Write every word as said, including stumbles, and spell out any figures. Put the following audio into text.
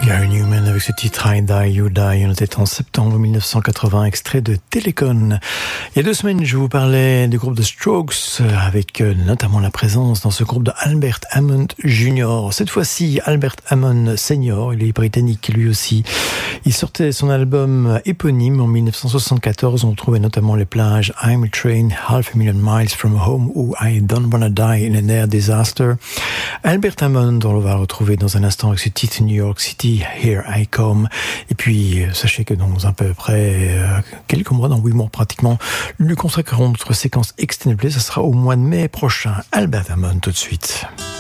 Gary Newman avec ce titre I Die, You Die. On était en septembre mille neuf cent quatre-vingts, extrait de Télécon. Il y a deux semaines, je vous parlais du groupe The Strokes, avec notamment la présence dans ce groupe de Albert Hammond junior Cette fois-ci, Albert Hammond senior Il est britannique lui aussi. Il sortait son album éponyme en mille neuf cent soixante-quatorze. On trouvait notamment les plages I'm a Train, Half a Million Miles from Home ou I Don't Wanna Die in an Air Disaster. Albert Hammond, on va le retrouver dans un instant avec ce titre New York City, Here I Come. Et puis, sachez que dans à peu près euh, quelques mois, dans huit mois pratiquement, nous consacrerons notre séquence extended play. Ça sera au mois de mai prochain. Albert Hammond tout de suite.